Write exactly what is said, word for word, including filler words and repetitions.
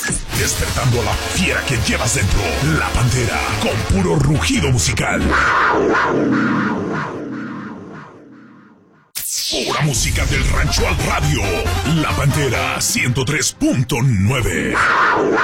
Despertando a la fiera que llevas dentro. La Pantera, con puro rugido musical. Pura música del rancho al radio. La Pantera ciento tres punto nueve.